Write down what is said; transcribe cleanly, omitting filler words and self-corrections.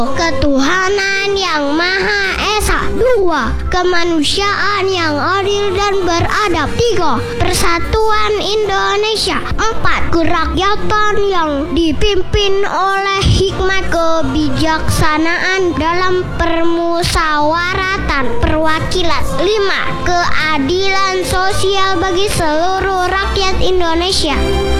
Ketuhanan yang Maha Esa. 2. Kemanusiaan yang adil dan beradab. 3. Persatuan Indonesia. 4. Kerakyatan yang dipimpin oleh hikmat kebijaksanaan dalam permusyawaratan perwakilan. 5. Keadilan sosial bagi seluruh rakyat Indonesia.